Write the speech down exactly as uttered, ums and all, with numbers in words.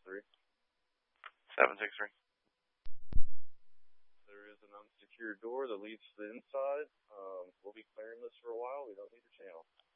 three. seven six three. There is an unsecured door that leads to the inside. Um, we'll be clearing this for a while. We don't need a channel.